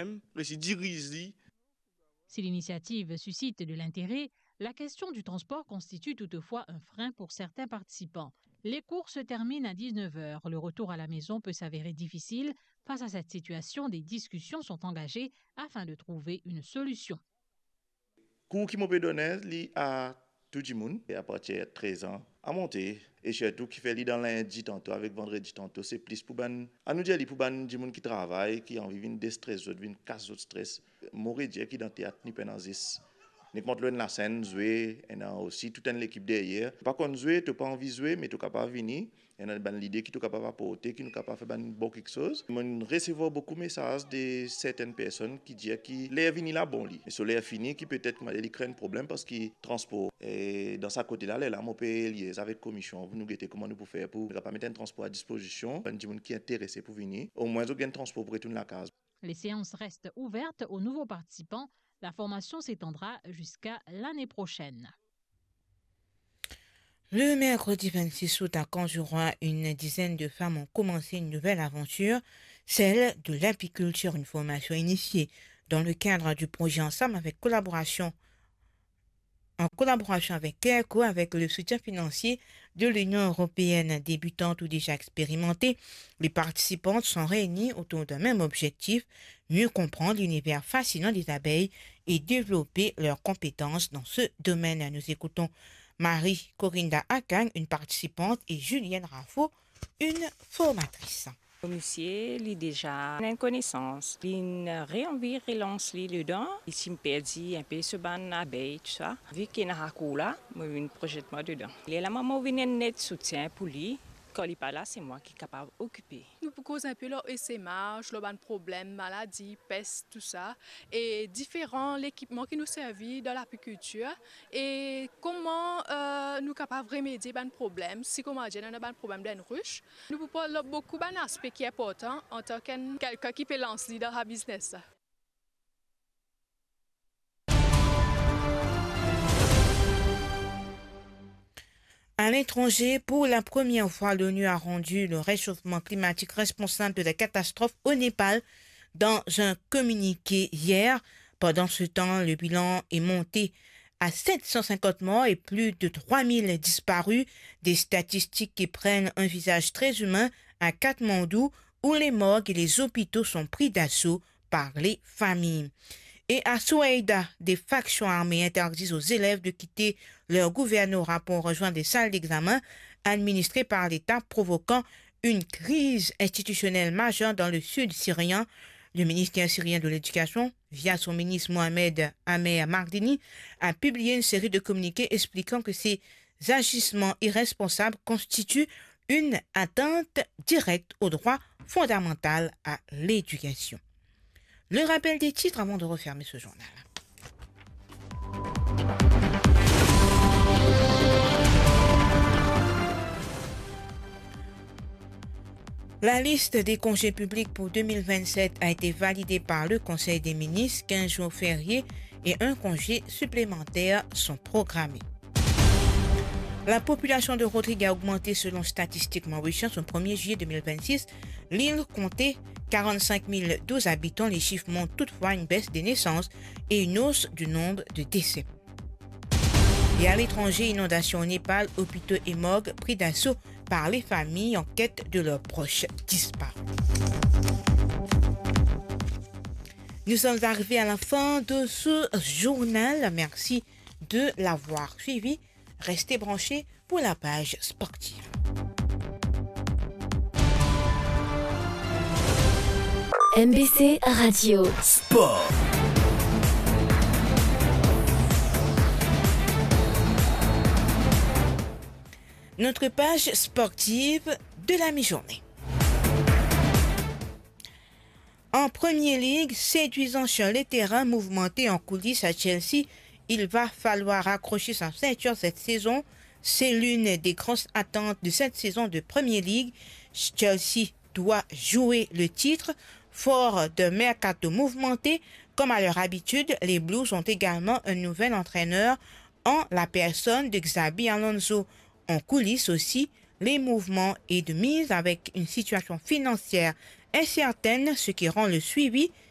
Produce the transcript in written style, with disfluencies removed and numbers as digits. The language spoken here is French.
même, réussi diriger. Si l'initiative suscite de l'intérêt, la question du transport constitue toutefois un frein pour certains participants. Les cours se terminent à 19 heures. Le retour à la maison peut s'avérer difficile. Face à cette situation, des discussions sont engagées afin de trouver une solution. Cours qui m'a donné à tout le monde, à partir de 13 ans, à monter. Et surtout, qui fait dans lundi tantôt, avec vendredi tantôt, c'est plus pour ban. À nous dire, pour ban, du monde qui travaille, qui en vit une déstress, une casse de stress. Mourir dire qui dans le théâtre, ni penazis. Ni contre la scène, jouer, et aussi toute l'équipe derrière. Par contre, jouer, tu n'as pas envie de jouer, mais tu n'es capable de venir. Il y a une idée qui est capable d'apporter, qui est capable de faire beaucoup quelque chose. Je reçois beaucoup de messages de certaines personnes qui disent que l'air vini là bon lit. Mais sur l'air fini, qui peut-être crée un problème parce qu'il transport. Et dans sa côté là, là, on peut lier avec la commission. Nous guetter comment nous pouvons faire pour ne pas mettre un transport à disposition. Un gens qui est intéressé pour venir. Au moins, il y a un transport pour retourner la case. Les séances restent ouvertes aux nouveaux participants. La formation s'étendra jusqu'à l'année prochaine. Le mercredi 26 août à Conjurois, une dizaine de femmes ont commencé une nouvelle aventure, celle de l'apiculture, une formation initiée dans le cadre du projet Ensemble en collaboration avec CARECO, avec le soutien financier de l'Union européenne. Débutantes ou déjà expérimentées, les participantes sont réunies autour d'un même objectif, mieux comprendre l'univers fascinant des abeilles et développer leurs compétences dans ce domaine. Nous écoutons Marie-Corinda Akang, une participante, et Julienne Raffo, une formatrice. Monsieur, il déjà une connaissance, il réenvie relance lui dedans, il s'est perdu un peu sur ban abeille tout ça. Vu qu'il y a un là, moi une projetement dedans. Il est la maman vient net soutien pour lui. Quand il n'est pas là, c'est moi qui suis capable d'occuper. Nous pouvons un peu leur SMH, leur problème, maladie, peste, tout ça. Et différents l'équipement qui nous servent dans l'apiculture. Et comment nous sommes capables de remédier à un problème. Si comme on a un problème d'une ruche, nous pouvons beaucoup d'aspects qui sont importants en tant que quelqu'un qui peut lancer dans le business. À l'étranger, pour la première fois, l'ONU a rendu le réchauffement climatique responsable de la catastrophe au Népal dans un communiqué hier. Pendant ce temps, le bilan est monté à 750 morts et plus de 3000 disparus. Des statistiques qui prennent un visage très humain à Katmandou, où les morgues et les hôpitaux sont pris d'assaut par les familles. Et à Souaïda, des factions armées interdisent aux élèves de quitter leur gouvernorat pour rejoindre des salles d'examen administrées par l'État, provoquant une crise institutionnelle majeure dans le sud syrien. Le ministère syrien de l'Éducation, via son ministre Mohamed Amer Mardini, a publié une série de communiqués expliquant que ces agissements irresponsables constituent une atteinte directe au droit fondamental à l'éducation. Le rappel des titres avant de refermer ce journal. La liste des congés publics pour 2027 a été validée par le Conseil des ministres. 15 jours fériés et un congé supplémentaire sont programmés. La population de Rodrigue a augmenté selon Statistique Mauritius au 1er juillet 2026. L'île comptait 45 012 habitants. Les chiffres montrent toutefois une baisse des naissances et une hausse du nombre de décès. Et à l'étranger, inondations au Népal, hôpitaux et morgues pris d'assaut par les familles en quête de leurs proches disparus. Nous sommes arrivés à la fin de ce journal. Merci de l'avoir suivi. Restez branchés pour la page sportive. MBC Radio Sport. Notre page sportive de la mi-journée. En Premier League, séduisant sur les terrains, mouvementé en coulisses à Chelsea, il va falloir accrocher sa ceinture cette saison. C'est l'une des grosses attentes de cette saison de Premier League. Chelsea doit jouer le titre. Fort de mercato mouvementé, comme à leur habitude, les Blues ont également un nouvel entraîneur en la personne de Xabi Alonso. En coulisses aussi, les mouvements et de mise avec une situation financière incertaine, ce qui rend le suivi